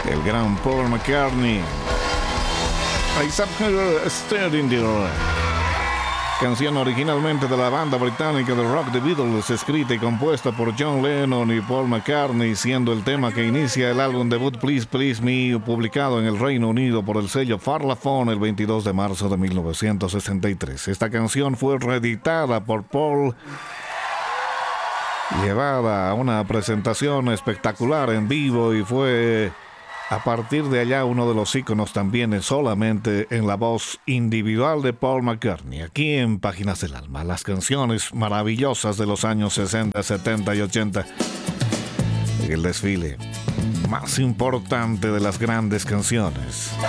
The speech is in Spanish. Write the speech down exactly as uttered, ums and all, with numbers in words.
el gran Paul McCartney. I Sat Here Staring There. Canción originalmente de la banda británica de rock The Beatles, escrita y compuesta por John Lennon y Paul McCartney, siendo el tema que inicia el álbum debut Please Please Me, publicado en el Reino Unido por el sello Parlophone el veintidós de marzo de mil novecientos sesenta y tres. Esta canción fue reeditada por Paul, llevada a una presentación espectacular en vivo, y fue a partir de allá uno de los íconos también solamente en la voz individual de Paul McCartney. Aquí en Páginas del Alma, las canciones maravillosas de los años sesenta, setenta y ochenta. El desfile más importante de las grandes canciones.